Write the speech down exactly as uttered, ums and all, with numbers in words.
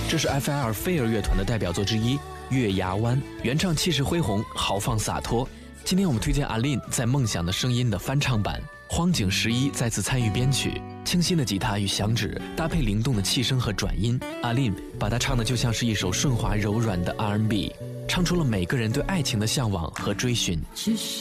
这是埃菲尔菲尔乐团的代表作之一《月牙湾》，原唱气势恢宏，豪放洒脱。今天我们推荐阿琳在《梦想的声音》的翻唱版，荒井十一再次参与编曲，清新的吉他与响指搭配灵动的气声和转音，阿琳把它唱的就像是一首顺滑柔软的 R and B， 唱出了每个人对爱情的向往和追寻。